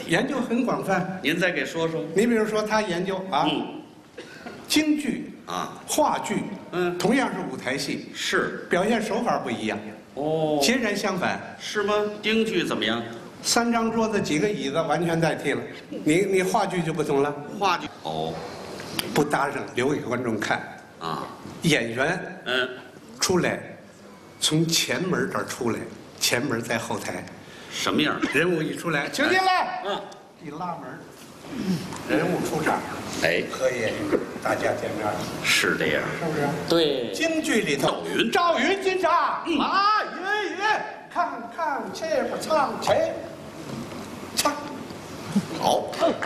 研究很广泛。 您再给说说。 你比如说，他研究啊，京剧啊， 话剧，同样是舞台戏， 是表现手法不一样， 哦， 截然相反。 是吗？京剧怎么样？ 3张桌子几个椅子完全代替了，你话剧就不同了， 话剧哦， 不搭上，留给观众看。 啊， 演员出来，从前门这儿出来，前门在后台， 什么样？ 人物一出来，请进来，一拉门，人物出场， 哎， 合眼，大家见面， 是这样， 是不是？ 对， 京剧里头，赵云进场，啊，爷，看看切不唱切，唱， 好，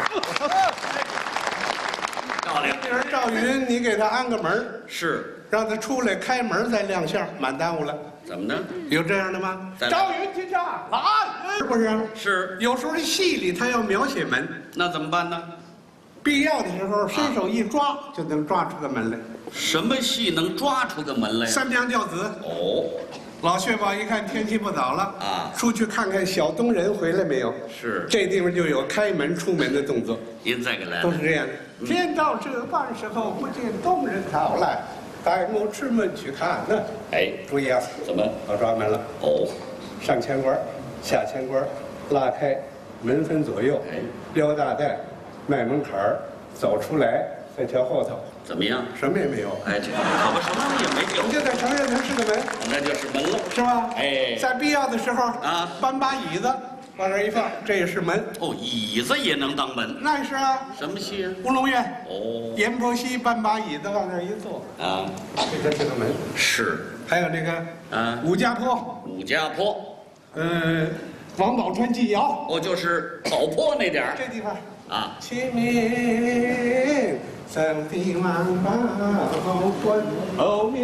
漂亮。 这人赵云，你给他安个门， 是， 让他出来开门再亮相，蛮耽误了。 怎么呢？ 有这样的吗？ 再来赵云进场，啊，是不是？ 是， 有时候戏里他要描写门， 那怎么办呢？ 必要的时候伸手一抓，就能抓出个门来。 什么戏能抓出个门来？ 三娘教子。 哦， 老薛宝一看天气不早了啊， 出去看看小东人回来没有。 是， 这地方就有开门出门的动作， 您再给来， 都是这样的。天到这般时候，不见东人到来，带我出门去看呢。 哎， 注意啊， 怎么？ 要抓门了。 哦， 上前关，下前关，拉开，门分左右，撩大带，迈门槛儿，走出来，再瞧后头， 怎么样？ 什么也没有。 哎，这可不什么也没有， 你就得承认它是个门， 那就是门了， 是吧？ 哎， 在必要的时候啊， 搬把椅子往这儿一放，这也是门。 哦，椅子也能当门？ 那是啊， 什么戏啊？ 乌龙院。 哦， 阎婆惜搬把椅子往那儿一坐， 啊， 这就是个门。 是， 还有这个啊， 武家坡， 武家坡， 王宝钏祭窑， 哦，就是草坡那点儿这地方啊。 齐民走地王宝钏，后面。